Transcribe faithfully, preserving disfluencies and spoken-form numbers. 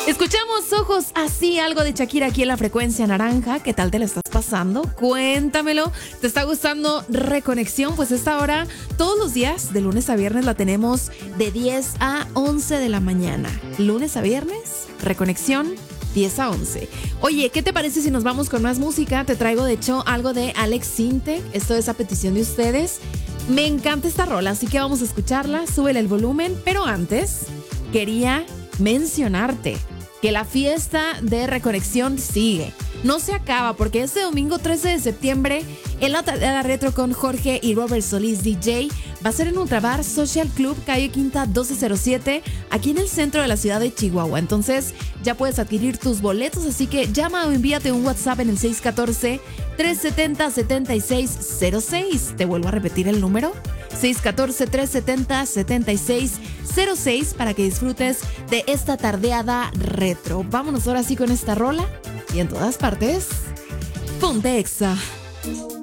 Escuchamos Ojos Así, algo de Shakira aquí en la frecuencia naranja. ¿Qué tal te lo estás pasando? Cuéntamelo. ¿Te está gustando Reconexión? Pues esta hora, todos los días, de lunes a viernes, la tenemos de diez a once de la mañana. Lunes a viernes, Reconexión, diez a once. Oye, ¿qué te parece si nos vamos con más música? Te traigo, de hecho, algo de Alex Sintek. Esto es a petición de ustedes. Me encanta esta rola, así que vamos a escucharla. Súbele el volumen. Pero antes, quería mencionarte que la fiesta de Reconexión sigue. No se acaba, porque este domingo trece de septiembre, en la tarde retro con Jorge y Robert Solís D J, va a ser en Ultrabar Social Club, calle Quinta doce cero siete, aquí en el centro de la ciudad de Chihuahua. Entonces ya puedes adquirir tus boletos, así que llama o envíate un WhatsApp en el seis uno cuatro, tres siete cero, siete seis cero seis. Te vuelvo a repetir el número, seis uno cuatro, tres siete cero, siete seis cero seis, para que disfrutes de esta tardeada retro. Vámonos ahora sí con esta rola y en todas partes, ponte Exa.